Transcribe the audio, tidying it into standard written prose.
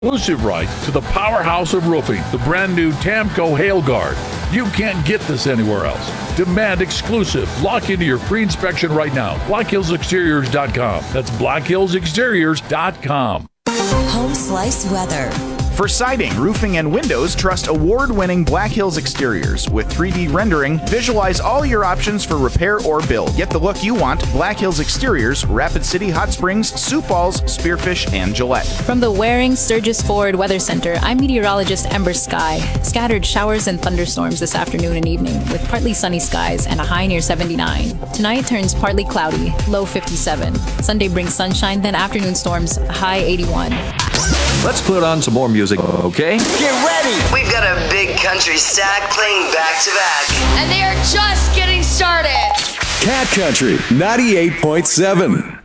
Exclusive right to the powerhouse of roofing, the brand new Tamco Hail Guard. You can't get this anywhere else. Demand exclusive. Lock into your free inspection right now. BlackHillsExteriors.com. That's BlackHillsExteriors.com. Home Slice Weather. For siding, roofing, and windows, trust award-winning Black Hills Exteriors. With 3D rendering, visualize all your options for repair or build. Get the look you want. Black Hills Exteriors, Rapid City, Hot Springs, Sioux Falls, Spearfish, and Gillette. From the Waring Sturgis Ford Weather Center, I'm meteorologist Ember Sky. Scattered showers and thunderstorms this afternoon and evening, with partly sunny skies and a high near 79. Tonight turns partly cloudy, low 57. Sunday brings sunshine, then afternoon storms, high 81. Let's put on some more music, okay? Get ready! We've got a big country stack playing back to back. And they are just getting started. Cat Country 98.7.